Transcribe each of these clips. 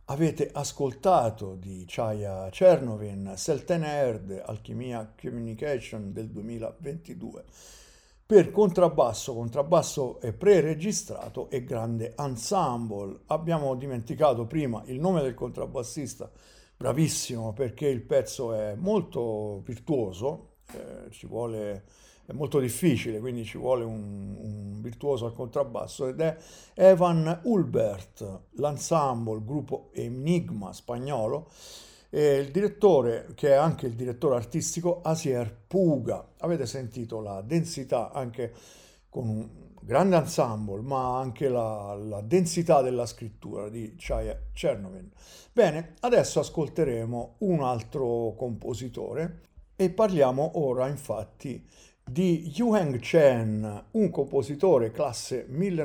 Avete ascoltato di Chaya Chernovin, Selten Erd, Alchimia Communication del 2022 per contrabbasso, contrabbasso pre-registrato e grande ensemble. Abbiamo dimenticato prima il nome del contrabbassista, bravissimo perché il pezzo è molto virtuoso, è molto difficile, quindi ci vuole un virtuoso al contrabbasso ed è Evan Hulbert, l'ensemble, gruppo Enigma spagnolo, e il direttore, che è anche il direttore artistico, Asier Puga. Avete sentito la densità anche con un grande ensemble, ma anche la densità della scrittura di Chaya Chernovin. Bene, adesso ascolteremo un altro compositore e parliamo ora infatti di Yuheng Chen, un compositore classe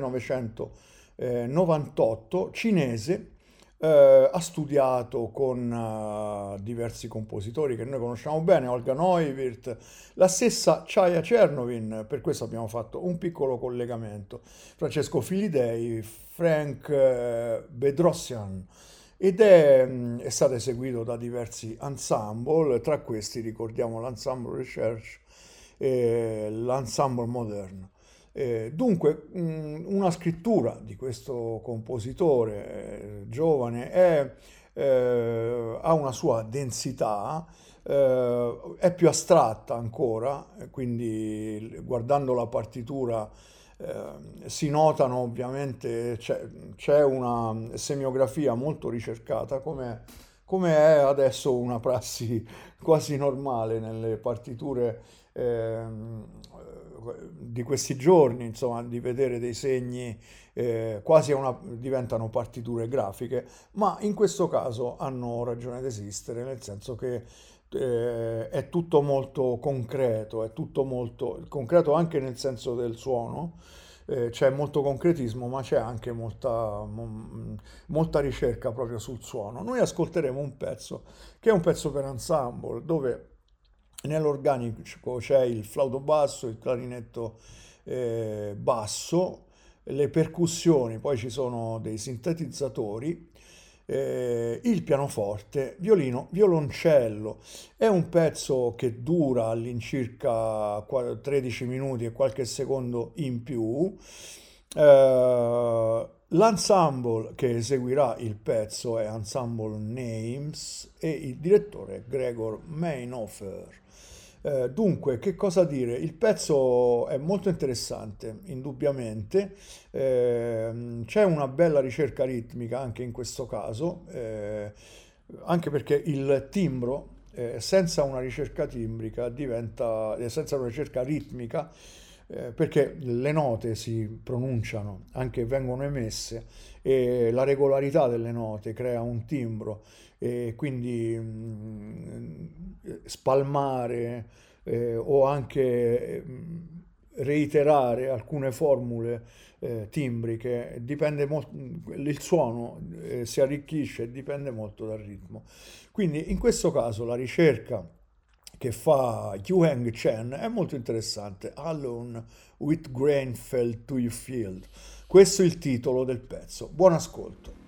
1998 cinese. Ha studiato con diversi compositori che noi conosciamo bene, Olga Neuwirth, la stessa Chaya Chernovin, per questo abbiamo fatto un piccolo collegamento, Francesco Filidei, Frank Bedrosian, è stato eseguito da diversi ensemble, tra questi ricordiamo l'Ensemble Recherche e l'Ensemble Moderne. Dunque, una scrittura di questo compositore giovane ha una sua densità, è più astratta ancora, quindi guardando la partitura si notano ovviamente, c'è una semiografia molto ricercata, come è adesso una prassi quasi normale nelle partiture di questi giorni, insomma, di vedere dei segni diventano partiture grafiche, ma in questo caso hanno ragione di esistere, nel senso che è tutto molto concreto, è tutto molto concreto anche nel senso del suono. C'è molto concretismo, ma c'è anche molta ricerca proprio sul suono. Noi ascolteremo un pezzo che è un pezzo per ensemble, dove nell'organico c'è il flauto basso, il clarinetto basso, le percussioni, poi ci sono dei sintetizzatori, il pianoforte, violino, violoncello. È un pezzo che dura all'incirca 13 minuti e qualche secondo in più. L'ensemble che eseguirà il pezzo è Ensemble Names e il direttore è Gregor Meinhofer. Dunque, che cosa dire? Il pezzo è molto interessante, indubbiamente. C'è una bella ricerca ritmica anche in questo caso, anche perché il timbro, senza una ricerca timbrica, senza una ricerca ritmica, perché le note si pronunciano, anche vengono emesse, e la regolarità delle note crea un timbro e quindi spalmare o anche reiterare alcune formule timbriche, il suono si arricchisce e dipende molto dal ritmo. Quindi in questo caso la ricerca che fa Yuheng Chen è molto interessante. Alone with grain fell to your field. Questo è il titolo del pezzo. Buon ascolto.